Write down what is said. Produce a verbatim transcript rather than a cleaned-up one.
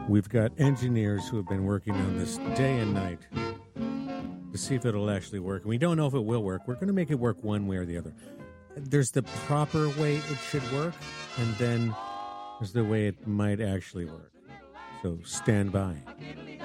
We've got engineers who have been working on this day and night to see if it'll actually work. And we don't know if it will work. We're going to make it work one way or the other. There's the proper way it should work, and then there's the way it might actually work. So stand by.